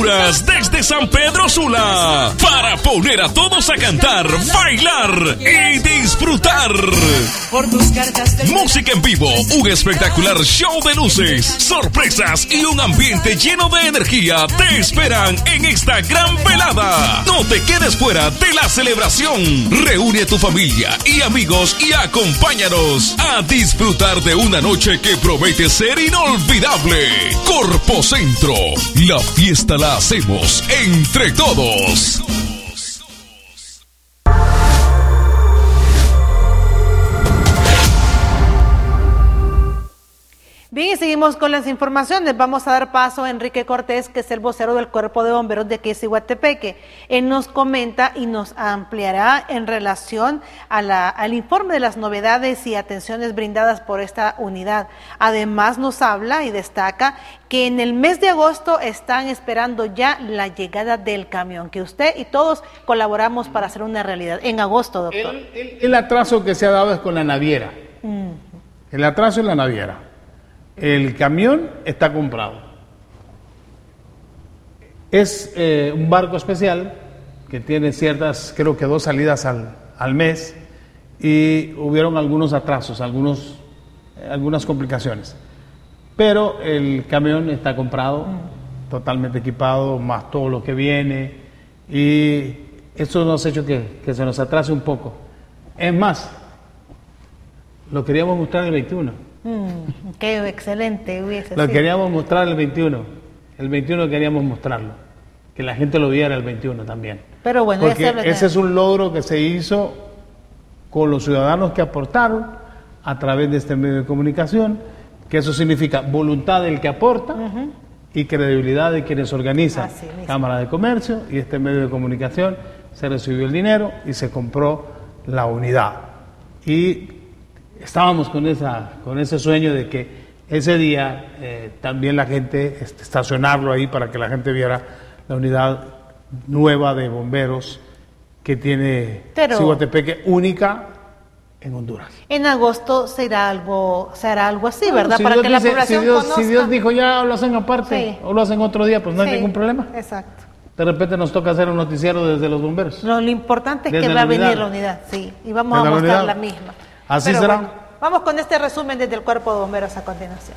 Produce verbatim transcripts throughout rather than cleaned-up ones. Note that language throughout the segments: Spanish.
Honduras desde San Pedro Sula para poner a todos a cantar, bailar y disfrutar. Música en vivo, un espectacular show de luces, sorpresas y un ambiente lleno de energía te esperan en esta gran velada. No te quedes fuera de la celebración. Reúne a tu familia y amigos y acompáñanos a disfrutar de una noche que promete ser inolvidable. Corpo Centro, la fiesta la hacemos entre todos. Bien, y seguimos con las informaciones. Vamos a dar paso a Enrique Cortés, que es el vocero del Cuerpo de Bomberos de Queziguatepeque. Él nos comenta y nos ampliará en relación a la, al informe de las novedades y atenciones brindadas por esta unidad. Además nos habla y destaca que en el mes de agosto están esperando ya la llegada del camión, que usted y todos colaboramos para hacer una realidad. En agosto, doctor. El, el, el atraso que se ha dado es con la naviera. Mm. El atraso es la naviera. El camión está comprado. Es eh, un barco especial que tiene ciertas, creo que dos salidas al, al mes, y hubieron algunos atrasos, algunos, eh, algunas complicaciones. Pero el camión está comprado, mm. totalmente equipado, más todo lo que viene, y eso nos ha hecho que, que se nos atrase un poco. Es más, lo queríamos mostrar el veintiuno. Mm, qué excelente hubiese Lo sido. queríamos mostrar el veintiuno. El veintiuno queríamos mostrarlo. Que la gente lo viera el veintiuno también. Pero bueno, porque ya se ese es un logro que se hizo con los ciudadanos que aportaron a través de este medio de comunicación, que eso significa voluntad del que aporta uh-huh. y credibilidad de quienes organizan Cámara de Comercio, y este medio de comunicación se recibió el dinero y se compró la unidad. Y estábamos con esa con ese sueño de que ese día eh, también la gente este, estacionarlo ahí para que la gente viera la unidad nueva de bomberos que tiene Queziguatepeque, única en Honduras. En agosto será algo será algo así, ¿verdad? Si para Dios que dice, la población si Dios, conozca. Si Dios dijo ya lo hacen aparte sí. o lo hacen otro día, pues no sí. hay ningún problema. Exacto. De repente nos toca hacer un noticiero desde los bomberos. No, lo importante es desde que va a venir la unidad, sí, y vamos desde a mostrar la, la misma. Así Pero será. Bueno, vamos con este resumen desde el Cuerpo de Bomberos a continuación.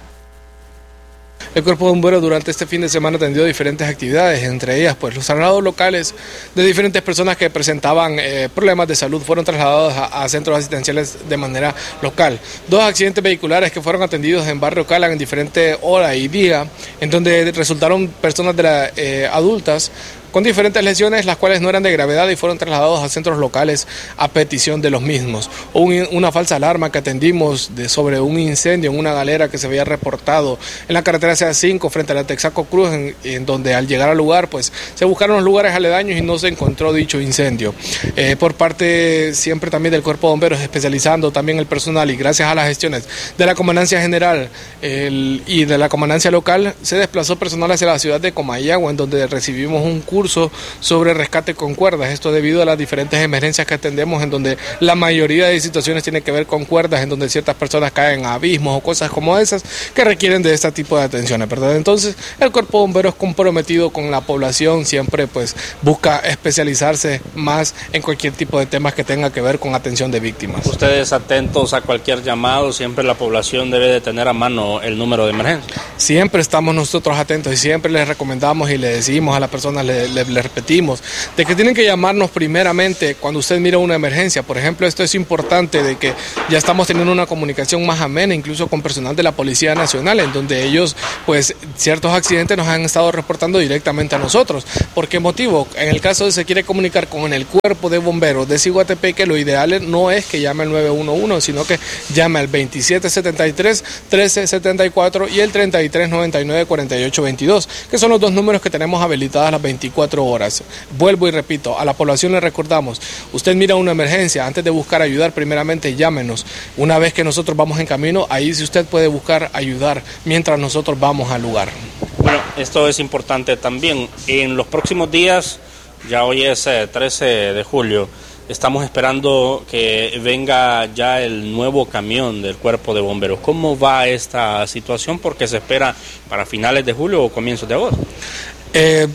El Cuerpo de Bomberos durante este fin de semana atendió diferentes actividades, entre ellas pues los traslados locales de diferentes personas que presentaban eh, problemas de salud fueron trasladados a, a centros asistenciales de manera local. Dos accidentes vehiculares que fueron atendidos en Barrio Calan en diferentes horas y días, en donde resultaron personas de la, eh, adultas con diferentes lesiones, las cuales no eran de gravedad y fueron trasladados a centros locales a petición de los mismos. Hubo una falsa alarma que atendimos de, sobre un incendio en una galera que se había reportado en la carretera C A cinco frente a la Texaco Cruz, en, en donde al llegar al lugar pues se buscaron los lugares aledaños y no se encontró dicho incendio. Eh, por parte siempre también del Cuerpo de Bomberos, especializando también el personal, y gracias a las gestiones de la Comandancia General el, y de la Comandancia Local, se desplazó personal hacia la ciudad de Comayagua, en donde recibimos un curso sobre rescate con cuerdas. Esto debido a las diferentes emergencias que atendemos, en donde la mayoría de situaciones tienen que ver con cuerdas, en donde ciertas personas caen a abismos o cosas como esas que requieren de este tipo de atenciones, ¿verdad? Entonces el Cuerpo de Bomberos, comprometido con la población, siempre pues busca especializarse más en cualquier tipo de temas que tenga que ver con atención de víctimas. Ustedes atentos a cualquier llamado, siempre la población debe de tener a mano el número de emergencia. Siempre estamos nosotros atentos y siempre les recomendamos y le decimos a las personas, le, le, le repetimos, de que tienen que llamarnos primeramente cuando usted mira una emergencia. Por ejemplo, esto es importante, de que ya estamos teniendo una comunicación más amena, incluso con personal de la Policía Nacional, en donde ellos, pues, ciertos accidentes nos han estado reportando directamente a nosotros. ¿Por qué motivo? En el caso de se quiere comunicar con el Cuerpo de Bomberos de Queziguatepeque, lo ideal no es que llame al nueve uno uno, sino que llame al veintisiete setenta y tres, trece setenta y cuatro y el treinta y tres noventa y nueve, cuarenta y ocho veintidós, que son los dos números que tenemos habilitadas las veinticuatro horas. Vuelvo y repito, a la población le recordamos, usted mira una emergencia, antes de buscar ayudar, primeramente llámenos. Una vez que nosotros vamos en camino, ahí sí usted puede buscar ayudar mientras nosotros vamos al lugar. Bueno, esto es importante también. En los próximos días, ya hoy es eh, trece de julio, estamos esperando que venga ya el nuevo camión del Cuerpo de Bomberos. ¿Cómo va esta situación? Porque se espera para finales de julio o comienzos de agosto. Eh,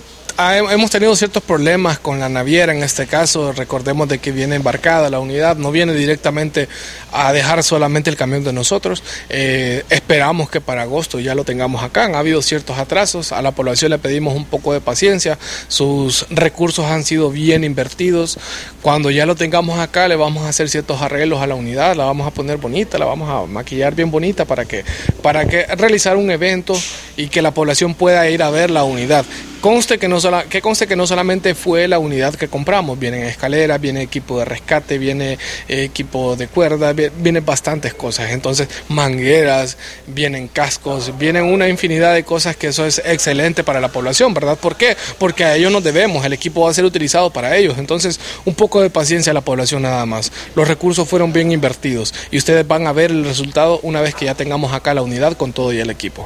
hemos tenido ciertos problemas con la naviera en este caso. Recordemos de que viene embarcada la unidad, no viene directamente a dejar solamente el camión de nosotros. Eh, esperamos que para agosto ya lo tengamos acá. Han habido ciertos atrasos, a la población le pedimos un poco de paciencia, sus recursos han sido bien invertidos. Cuando ya lo tengamos acá le vamos a hacer ciertos arreglos a la unidad, la vamos a poner bonita, la vamos a maquillar bien bonita para que, para que realizar un evento y que la población pueda ir a ver la unidad. Conste que no sola, que conste que no solamente fue la unidad que compramos, vienen escaleras, viene equipo de rescate, viene eh, equipo de cuerda, viene, vienen bastantes cosas, entonces mangueras, vienen cascos, vienen una infinidad de cosas que eso es excelente para la población, ¿verdad? ¿Por qué? Porque a ellos nos debemos, el equipo va a ser utilizado para ellos, entonces un poco de paciencia a la población nada más. Los recursos fueron bien invertidos y ustedes van a ver el resultado una vez que ya tengamos acá la unidad con todo y el equipo.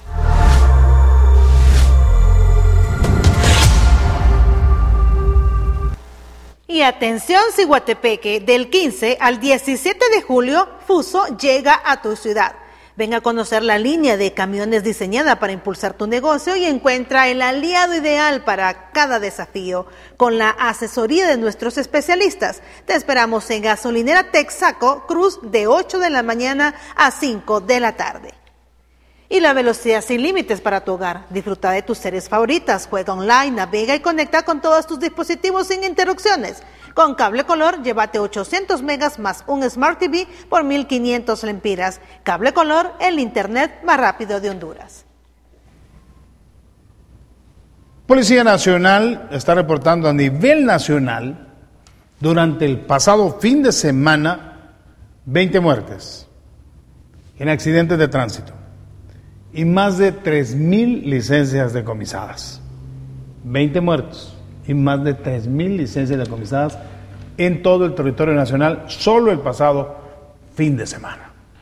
Y atención Ciguatepeque, del quince al diecisiete de julio, Fuso llega a tu ciudad. Ven a conocer la línea de camiones diseñada para impulsar tu negocio y encuentra el aliado ideal para cada desafío con la asesoría de nuestros especialistas. Te esperamos en Gasolinera Texaco Cruz de ocho de la mañana a cinco de la tarde. Y la velocidad sin límites para tu hogar. Disfruta de tus series favoritas, juega online, navega y conecta con todos tus dispositivos sin interrupciones. Con Cable Color, llévate ochocientos megas más un Smart T V por mil quinientos lempiras. Cable Color, el internet más rápido de Honduras. Policía Nacional está reportando a nivel nacional durante el pasado fin de semana veinte muertes en accidentes de tránsito y más de tres mil licencias decomisadas. veinte muertos y más de tres mil licencias decomisadas en todo el territorio nacional solo el pasado fin de semana.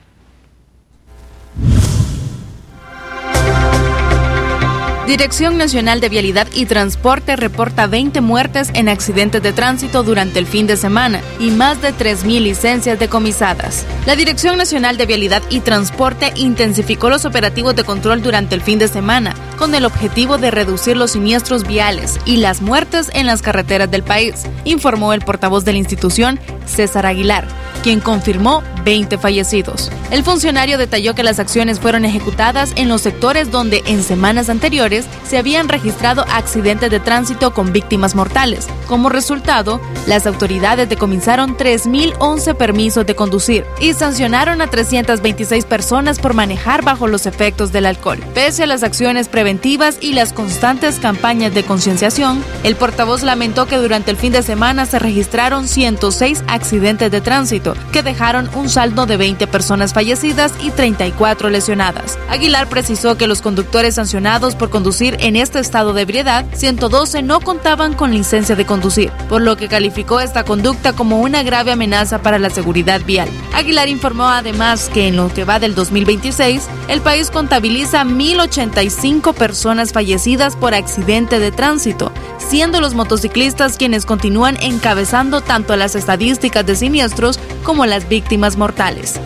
Dirección Nacional de Vialidad y Transporte reporta veinte muertes en accidentes de tránsito durante el fin de semana y más de tres mil licencias decomisadas. La Dirección Nacional de Vialidad y Transporte intensificó los operativos de control durante el fin de semana con el objetivo de reducir los siniestros viales y las muertes en las carreteras del país, informó el portavoz de la institución, César Aguilar, quien confirmó veinte fallecidos. El funcionario detalló que las acciones fueron ejecutadas en los sectores donde en semanas anteriores se habían registrado accidentes de tránsito con víctimas mortales. Como resultado, las autoridades decomisaron tres mil once permisos de conducir y sancionaron a trescientas veintiséis personas por manejar bajo los efectos del alcohol. Pese a las acciones preventivas y las constantes campañas de concienciación, el portavoz lamentó que durante el fin de semana se registraron ciento seis accidentes de tránsito que dejaron un saldo de veinte personas fallecidas y treinta y cuatro lesionadas. Aguilar precisó que los conductores sancionados por conducir en este estado de ebriedad, ciento doce no contaban con licencia de conducir, por lo que calificó esta conducta como una grave amenaza para la seguridad vial. Aguilar informó además que en lo que va del dos mil veintiséis, el país contabiliza mil ochenta y cinco personas fallecidas por accidente de tránsito, siendo los motociclistas quienes continúan encabezando tanto las estadísticas de siniestros como las víctimas mortales.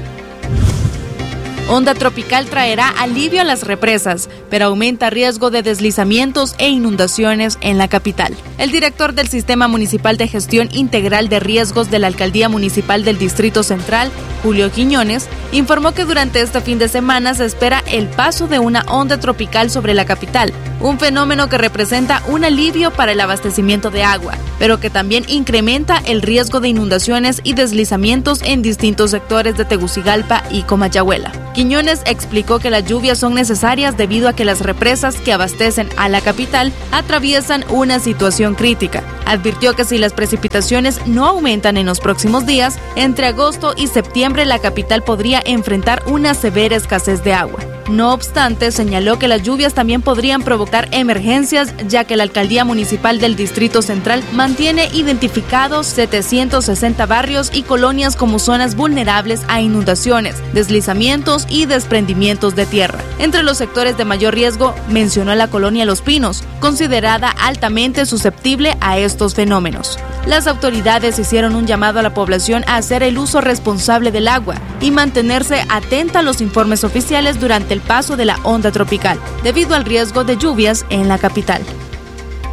Onda tropical traerá alivio a las represas, pero aumenta riesgo de deslizamientos e inundaciones en la capital. El director del Sistema Municipal de Gestión Integral de Riesgos de la Alcaldía Municipal del Distrito Central, Julio Quiñones, informó que durante este fin de semana se espera el paso de una onda tropical sobre la capital, un fenómeno que representa un alivio para el abastecimiento de agua, pero que también incrementa el riesgo de inundaciones y deslizamientos en distintos sectores de Tegucigalpa y Comayagüela. Quiñones explicó que las lluvias son necesarias debido a que las represas que abastecen a la capital atraviesan una situación crítica. Advirtió que si las precipitaciones no aumentan en los próximos días, entre agosto y septiembre la capital podría enfrentar una severa escasez de agua. No obstante, señaló que las lluvias también podrían provocar emergencias, ya que la Alcaldía Municipal del Distrito Central mantiene identificados setecientos sesenta barrios y colonias como zonas vulnerables a inundaciones, deslizamientos y desprendimientos de tierra. Entre los sectores de mayor riesgo, mencionó la colonia Los Pinos, considerada altamente susceptible a estos fenómenos. Las autoridades hicieron un llamado a la población a hacer el uso responsable del agua y mantenerse atenta a los informes oficiales durante el paso de la onda tropical, debido al riesgo de lluvias en la capital.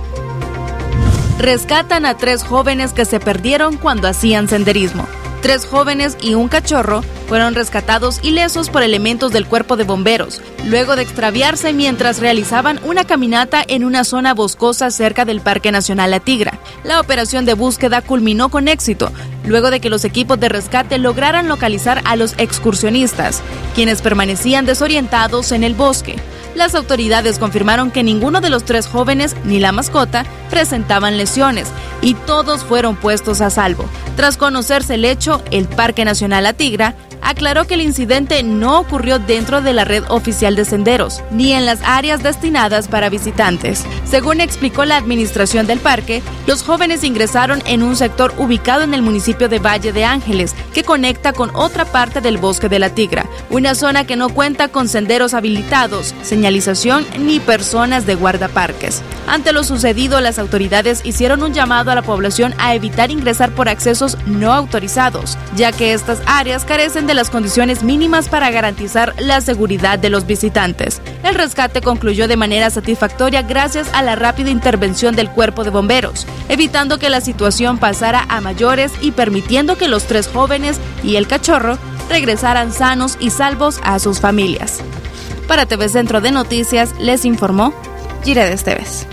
rescatan a tres jóvenes que se perdieron cuando hacían senderismo. Tres jóvenes y un cachorro fueron rescatados ilesos por elementos del Cuerpo de Bomberos, luego de extraviarse mientras realizaban una caminata en una zona boscosa cerca del Parque Nacional La Tigra. La operación de búsqueda culminó con éxito, luego de que los equipos de rescate lograran localizar a los excursionistas, quienes permanecían desorientados en el bosque. Las autoridades confirmaron que ninguno de los tres jóvenes ni la mascota presentaban lesiones y todos fueron puestos a salvo. Tras conocerse el hecho, el Parque Nacional La Tigra aclaró que el incidente no ocurrió dentro de la red oficial de senderos, ni en las áreas destinadas para visitantes. Según explicó la administración del parque, los jóvenes ingresaron en un sector ubicado en el municipio de Valle de Ángeles, que conecta con otra parte del Bosque de la Tigra, una zona que no cuenta con senderos habilitados, señalización ni personas de guardaparques. Ante lo sucedido, las autoridades hicieron un llamado a la población a evitar ingresar por accesos no autorizados, ya que estas áreas carecen de las condiciones mínimas para garantizar la seguridad de los visitantes. El rescate concluyó de manera satisfactoria gracias a la rápida intervención del Cuerpo de Bomberos, evitando que la situación pasara a mayores y permitiendo que los tres jóvenes y el cachorro regresaran sanos y salvos a sus familias. Para T V Centro de Noticias, les informó Gired Esteves.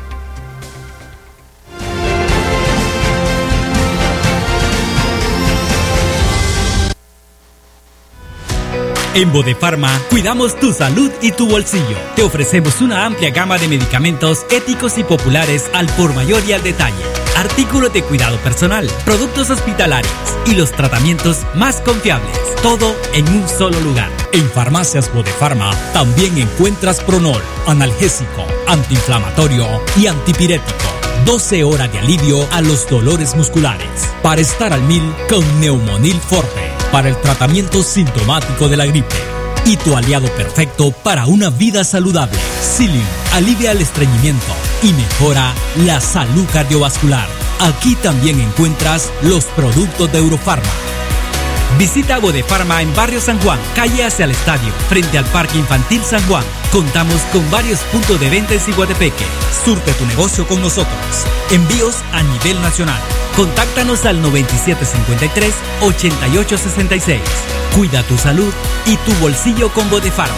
En Bodefarma cuidamos tu salud y tu bolsillo. Te ofrecemos una amplia gama de medicamentos éticos y populares al por mayor y al detalle. Artículos de cuidado personal, productos hospitalarios y los tratamientos más confiables. Todo en un solo lugar. En Farmacias Bodefarma también encuentras Pronol, analgésico, antiinflamatorio y antipirético. doce horas de alivio a los dolores musculares. Para estar al mil con Neumonil Forte. Para el tratamiento sintomático de la gripe. Y tu aliado perfecto para una vida saludable. Psyllium alivia el estreñimiento y mejora la salud cardiovascular. Aquí también encuentras los productos de Eurofarma. Visita Bodefarma en Barrio San Juan, calle hacia el estadio, frente al Parque Infantil San Juan. Contamos con varios puntos de venta en Ciguatepeque. Surte tu negocio con nosotros. Envíos a nivel nacional. Contáctanos al noventa y siete cincuenta y tres, ochenta y ocho sesenta y seis. Cuida tu salud y tu bolsillo con Bodefarma.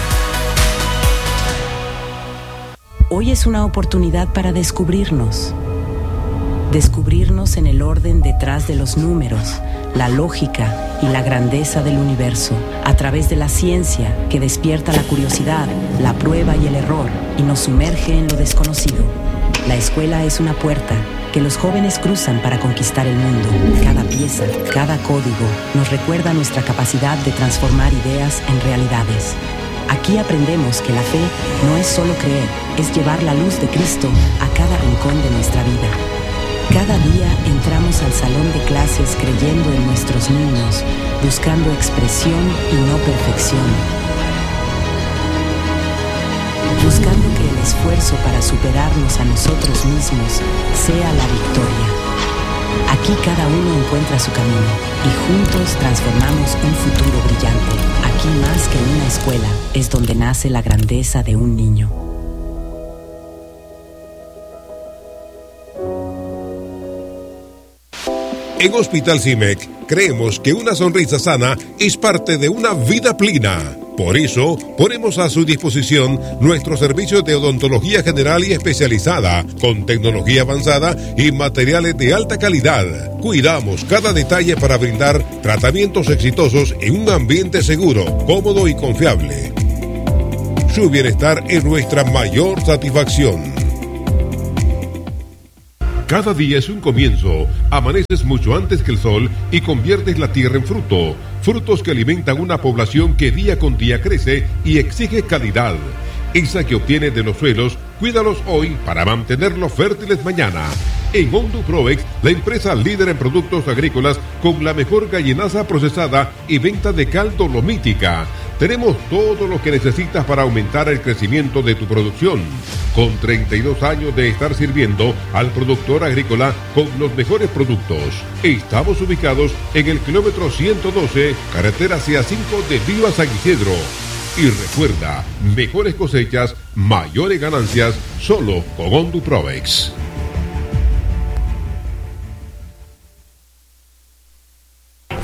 Hoy es una oportunidad para descubrirnos. Descubrirnos en el orden detrás de los números, la lógica y la grandeza del universo, a través de la ciencia que despierta la curiosidad, la prueba y el error, y nos sumerge en lo desconocido. La escuela es una puerta que los jóvenes cruzan para conquistar el mundo. Cada pieza, cada código nos recuerda nuestra capacidad de transformar ideas en realidades. Aquí aprendemos que la fe no es solo creer, es llevar la luz de Cristo a cada rincón de nuestra vida. Cada día entramos al salón de clases creyendo en nuestros niños, buscando expresión y no perfección. Buscando que el esfuerzo para superarnos a nosotros mismos sea la victoria. Aquí cada uno encuentra su camino y juntos transformamos un futuro brillante. Aquí más que una escuela es donde nace la grandeza de un niño. En Hospital CIMEC creemos que una sonrisa sana es parte de una vida plena. Por eso, ponemos a su disposición nuestros servicios de odontología general y especializada, con tecnología avanzada y materiales de alta calidad. Cuidamos cada detalle para brindar tratamientos exitosos en un ambiente seguro, cómodo y confiable. Su bienestar es nuestra mayor satisfacción. Cada día es un comienzo. Amaneces mucho antes que el sol y conviertes la tierra en fruto. Frutos que alimentan una población que día con día crece y exige calidad. Esa que obtienes de los suelos, cuídalos hoy para mantenerlos fértiles mañana. En Honduprovex, la empresa líder en productos agrícolas con la mejor gallinaza procesada y venta de caldo lomítica. Tenemos todo lo que necesitas para aumentar el crecimiento de tu producción. Con treinta y dos años de estar sirviendo al productor agrícola con los mejores productos. Estamos ubicados en el kilómetro ciento doce, carretera C A cinco de Viva San Isidro. Y recuerda, mejores cosechas, mayores ganancias, solo con Honduprovex.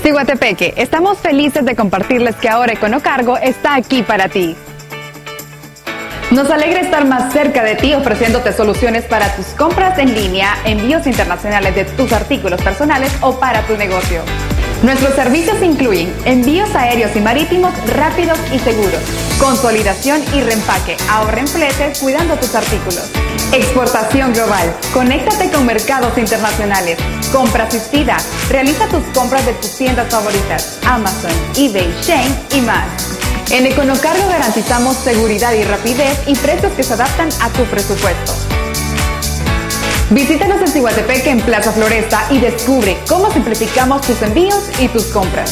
Ciguatepeque, estamos felices de compartirles que ahora Econocargo está aquí para ti. Nos alegra estar más cerca de ti ofreciéndote soluciones para tus compras en línea, envíos internacionales de tus artículos personales o para tu negocio. Nuestros servicios incluyen envíos aéreos y marítimos rápidos y seguros, consolidación y reempaque, ahorra en fletes cuidando tus artículos. Exportación global, conéctate con mercados internacionales, compra asistida, realiza tus compras de tus tiendas favoritas, Amazon, eBay, Shein y más. En Econocargo garantizamos seguridad y rapidez y precios que se adaptan a tu presupuesto. Visítanos en Ciguatepeque en Plaza Floresta y descubre cómo simplificamos tus envíos y tus compras.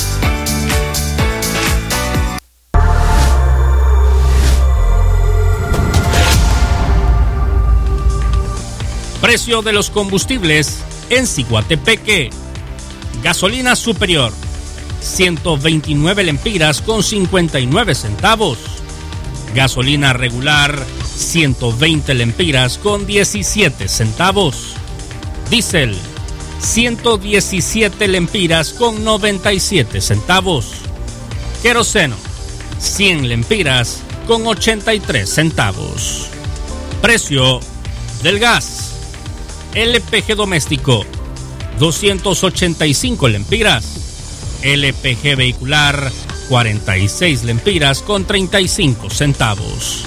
Precio de los combustibles en Ciguatepeque. Gasolina superior, ciento veintinueve lempiras con cincuenta y nueve centavos. Gasolina regular, ciento veinte lempiras con diecisiete centavos. Diésel, ciento diecisiete lempiras con noventa y siete centavos. Queroseno, cien lempiras con ochenta y tres centavos. Precio del gas. L P G doméstico, doscientos ochenta y cinco lempiras. L P G vehicular, cuarenta y seis lempiras con treinta y cinco centavos.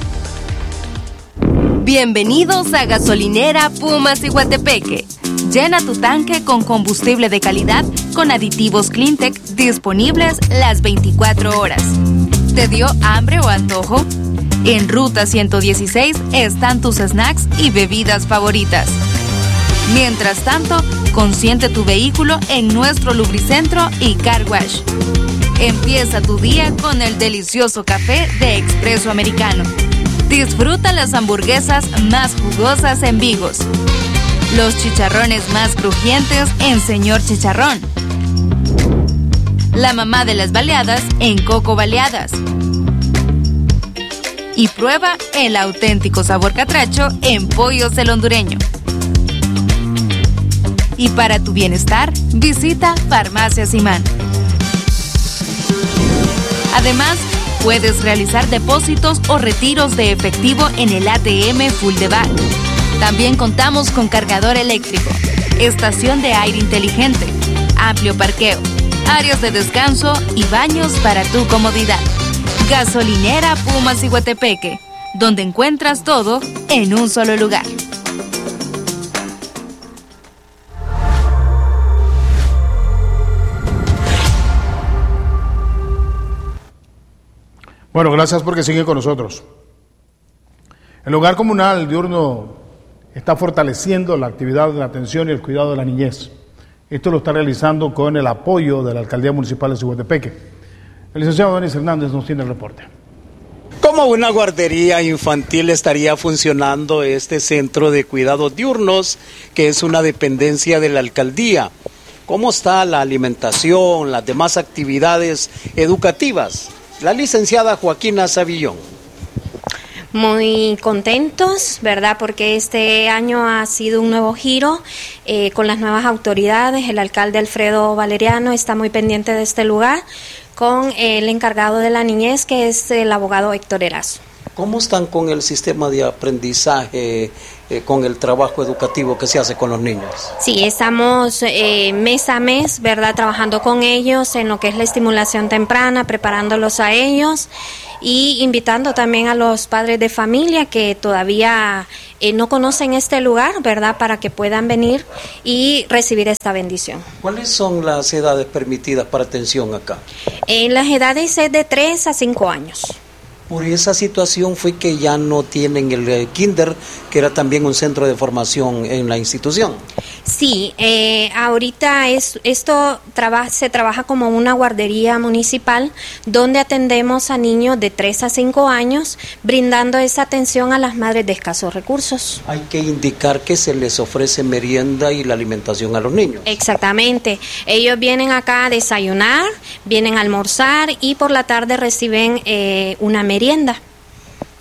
Bienvenidos a Gasolinera Puma Ciguatepeque. Llena tu tanque con combustible de calidad con aditivos Cleantech disponibles las veinticuatro horas. ¿Te dio hambre o antojo? En Ruta ciento dieciséis están tus snacks y bebidas favoritas. Mientras tanto, consiente tu vehículo en nuestro lubricentro y car wash. Empieza tu día con el delicioso café de Expreso Americano. Disfruta las hamburguesas más jugosas en Vigos. Los chicharrones más crujientes en Señor Chicharrón. La mamá de las baleadas en Coco Baleadas. Y prueba el auténtico sabor catracho en Pollos el Hondureño. Y para tu bienestar, visita Farmacia Simán. Además, puedes realizar depósitos o retiros de efectivo en el A T M Full de Back. También contamos con cargador eléctrico, estación de aire inteligente, amplio parqueo, áreas de descanso y baños para tu comodidad. Gasolinera Puma Ciguatepeque, donde encuentras todo en un solo lugar. Bueno, gracias porque siguen con nosotros. El Hogar Comunal Diurno está fortaleciendo la actividad de la atención y el cuidado de la niñez. Esto lo está realizando con el apoyo de la Alcaldía Municipal de Ciguatepeque. El licenciado Denis Hernández nos tiene el reporte. Como una guardería infantil estaría funcionando este centro de cuidados diurnos, que es una dependencia de la alcaldía. ¿Cómo está la alimentación, las demás actividades educativas? La licenciada Joaquina Savillón. Muy contentos, ¿verdad? Porque este año ha sido un nuevo giro eh, con las nuevas autoridades. El alcalde Alfredo Valeriano está muy pendiente de este lugar con el encargado de la niñez, que es el abogado Héctor Erazo. ¿Cómo están con el sistema de aprendizaje, eh, con el trabajo educativo que se hace con los niños? Sí, estamos eh, mes a mes, ¿verdad? Trabajando con ellos en lo que es la estimulación temprana, preparándolos a ellos y invitando también a los padres de familia que todavía eh, no conocen este lugar, ¿verdad? Para que puedan venir y recibir esta bendición. ¿Cuáles son las edades permitidas para atención acá? En las edades es de tres a cinco años. Por esa situación fue que ya no tienen el eh, kinder, que era también un centro de formación en la institución. Sí, eh, ahorita es, esto traba, se trabaja como una guardería municipal donde atendemos a niños de tres a cinco años, brindando esa atención a las madres de escasos recursos. Hay que indicar que se les ofrece merienda y la alimentación a los niños. Exactamente, ellos vienen acá a desayunar, vienen a almorzar y por la tarde reciben eh, una merienda.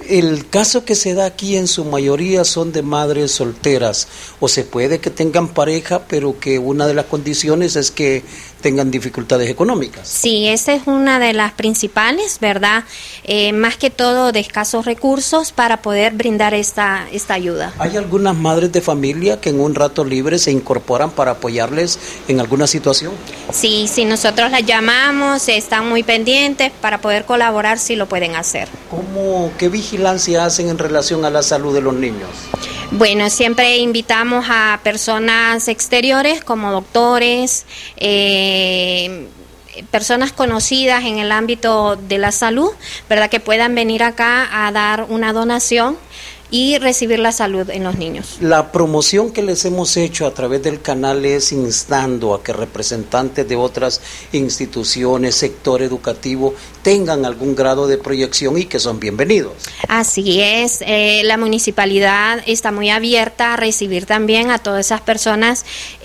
El caso que se da aquí en su mayoría son de madres solteras, o se puede que tengan pareja, pero que una de las condiciones es que tengan dificultades económicas. Sí, esa es una de las principales, ¿verdad? Eh, más que todo de escasos recursos para poder brindar esta, esta ayuda. ¿Hay algunas madres de familia que en un rato libre se incorporan para apoyarles en alguna situación? Sí, sí, nosotros las llamamos, están muy pendientes para poder colaborar si lo pueden hacer. ¿Cómo, qué vigilancia hacen en relación a la salud de los niños? Bueno, siempre invitamos a personas exteriores como doctores, eh, personas conocidas en el ámbito de la salud, ¿verdad? Que puedan venir acá a dar una donación y recibir la salud en los niños. La promoción que les hemos hecho a través del canal es instando a que representantes de otras instituciones, sector educativo, tengan algún grado de proyección y que son bienvenidos. Así es, eh, la municipalidad está muy abierta a recibir también a todas esas personas,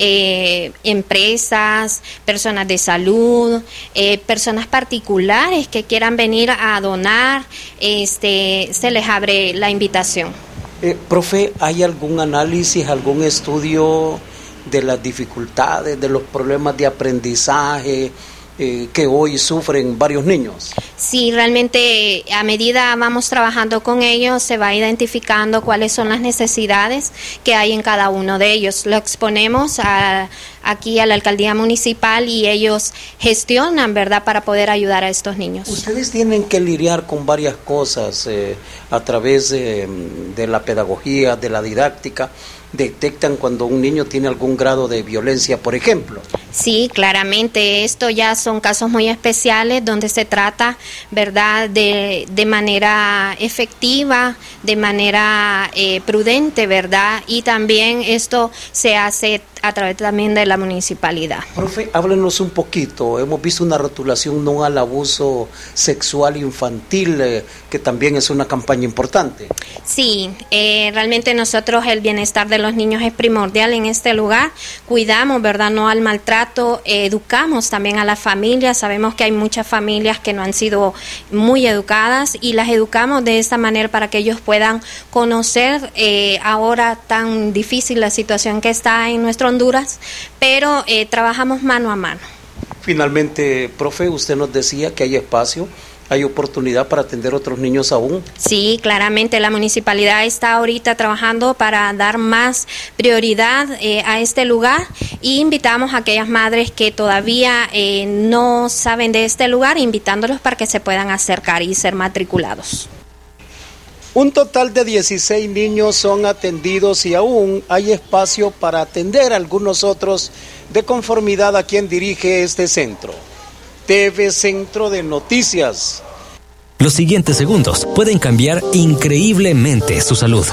eh, empresas, personas de salud, eh, personas particulares que quieran venir a donar, este, se les abre la invitación. Eh, profe, ¿hay algún análisis, algún estudio de las dificultades, de los problemas de aprendizaje eh, que hoy sufren varios niños? Sí, realmente a medida vamos trabajando con ellos, se va identificando cuáles son las necesidades que hay en cada uno de ellos. Lo exponemos a, aquí a la alcaldía municipal y ellos gestionan, ¿verdad?, para poder ayudar a estos niños. Ustedes tienen que lidiar con varias cosas eh, a través de, de la pedagogía, de la didáctica. Detectan cuando un niño tiene algún grado de violencia, por ejemplo. Sí, claramente, esto ya son casos muy especiales donde se trata, ¿verdad?, de, de manera efectiva, de manera eh, prudente, ¿verdad? Y también esto se hace a través también de la municipalidad. Profe, háblenos un poquito. Hemos visto una rotulación no al abuso sexual infantil, eh, que también es una campaña importante. Sí, eh, realmente nosotros el bienestar de los niños es primordial en este lugar. Cuidamos, ¿verdad?, no al maltrato, eh, educamos también a las familias. Sabemos que hay muchas familias que no han sido muy educadas y las educamos de esta manera para que ellos puedan conocer eh, ahora tan difícil la situación que está en nuestro Honduras, pero eh, trabajamos mano a mano. Finalmente, profe, usted nos decía que hay espacio, hay oportunidad para atender a otros niños aún. Sí, claramente la municipalidad está ahorita trabajando para dar más prioridad eh, a este lugar y invitamos a aquellas madres que todavía eh, no saben de este lugar, invitándolos para que se puedan acercar y ser matriculados. Un total de dieciséis niños son atendidos y aún hay espacio para atender a algunos otros de conformidad a quien dirige este centro. T V Centro de Noticias. Los siguientes segundos pueden cambiar increíblemente su salud.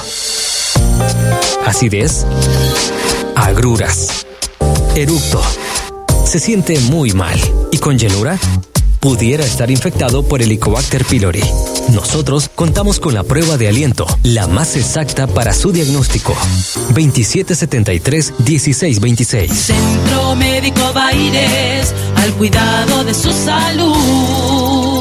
Acidez, agruras, eructo, se siente muy mal y con llenura pudiera estar infectado por Helicobacter pylori. Nosotros contamos con la prueba de aliento, la más exacta para su diagnóstico. veintisiete setenta y tres, dieciséis veintiséis. Centro Médico Baires, al cuidado de su salud.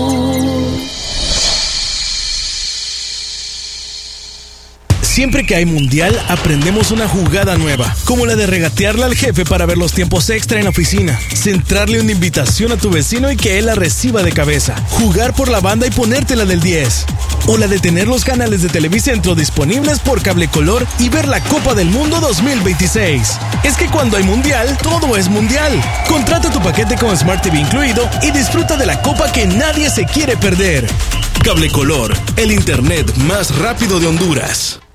Siempre que hay mundial, aprendemos una jugada nueva, como la de regatearle al jefe para ver los tiempos extra en la oficina, centrarle una invitación a tu vecino y que él la reciba de cabeza, jugar por la banda y ponértela del diez, o la de tener los canales de Televicentro disponibles por cable color y ver la Copa del Mundo dos mil veintiséis. Es que cuando hay mundial, todo es mundial. Contrata tu paquete con Smart T V incluido y disfruta de la copa que nadie se quiere perder. Cable color, el internet más rápido de Honduras.